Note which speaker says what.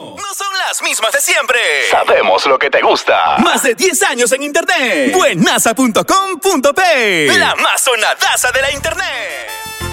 Speaker 1: No son las mismas de siempre.
Speaker 2: Sabemos lo que te gusta.
Speaker 1: Más de 10 años en internet. Buenaza.com.p. La más sonadaza de la internet.